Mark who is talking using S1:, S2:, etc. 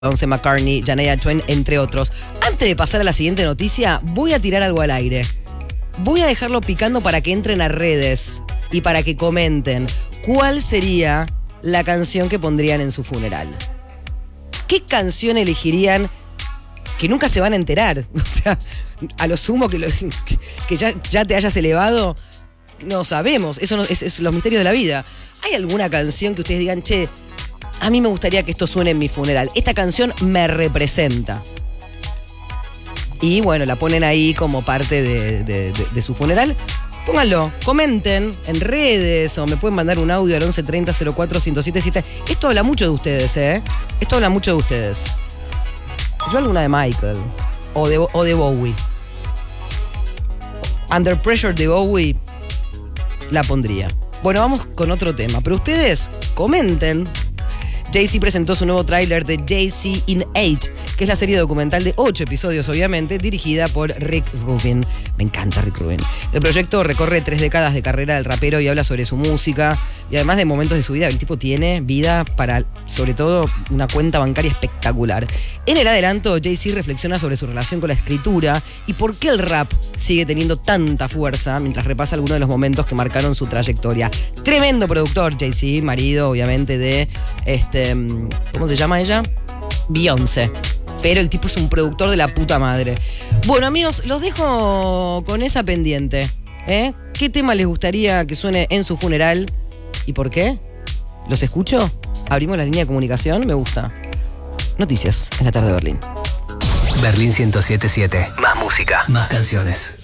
S1: Beyoncé, McCartney, Shania Twain, entre otros. Antes de pasar a la siguiente noticia, voy a tirar algo al aire. Voy a dejarlo picando para que entren a redes y para que comenten cuál sería la canción que pondrían en su funeral. ¿Qué canción elegirían que nunca se van a enterar? O sea, a lo sumo que ya te hayas elevado, no sabemos. Eso no, es los misterios de la vida. ¿Hay alguna canción que ustedes digan, che, a mí me gustaría que esto suene en mi funeral? Esta canción me representa. Y bueno, la ponen ahí como parte de su funeral. Pónganlo, comenten en redes o me pueden mandar un audio al 11 30 04 1077. Esto habla mucho de ustedes, ¿eh? Esto habla mucho de ustedes. Yo alguna de Michael o de Bowie. Under Pressure de Bowie la pondría. Bueno, vamos con otro tema. Pero ustedes comenten. Jay-Z presentó su nuevo tráiler de Jay-Z in 8, que es la serie documental de 8 episodios, obviamente, dirigida por Rick Rubin. Me encanta Rick Rubin. El proyecto recorre 3 décadas de carrera del rapero y habla sobre su música y además de momentos de su vida. El tipo tiene vida para, sobre todo, una cuenta bancaria espectacular. En el adelanto, Jay-Z reflexiona sobre su relación con la escritura y por qué el rap sigue teniendo tanta fuerza mientras repasa algunos de los momentos que marcaron su trayectoria. Tremendo productor, Jay-Z, marido, obviamente, de ¿cómo se llama ella? Beyoncé. Pero el tipo es un productor de la puta madre. Bueno, amigos, los dejo con esa pendiente. ¿Qué tema les gustaría que suene en su funeral? ¿Y por qué? ¿Los escucho? ¿Abrimos la línea de comunicación? Me gusta. Noticias en la tarde de Berlín.
S2: Berlín 107.7. Más música, más canciones.